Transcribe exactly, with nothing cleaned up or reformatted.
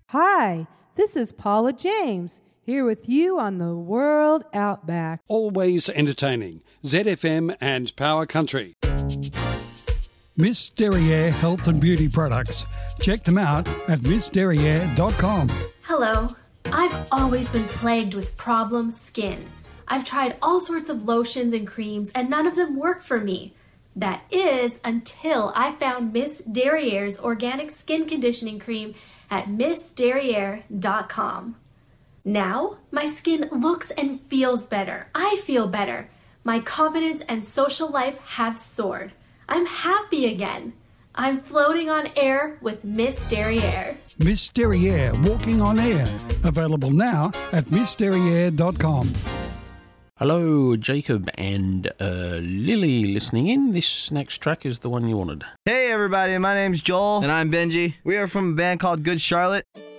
Hi, this is Paula James, here with you on the World Outback. Always entertaining. Z F M and Power Country. Miss Derriere Health and Beauty Products. Check them out at miss derriere dot com. Hello. I've always been plagued with problem skin. I've tried all sorts of lotions and creams, and none of them work for me. That is, until I found Miss Derriere's Organic Skin Conditioning Cream at miss derriere dot com. Now, my skin looks and feels better. I feel better. My confidence and social life have soared. I'm happy again. I'm floating on air with Miss Derriere. Miss Derriere Walking on Air. Available now at miss derriere dot com. Hello, Jacob and uh, Lily listening in. This next track is the one you wanted. Hey everybody, my name's Joel. And I'm Benji. We are from a band called Good Charlotte.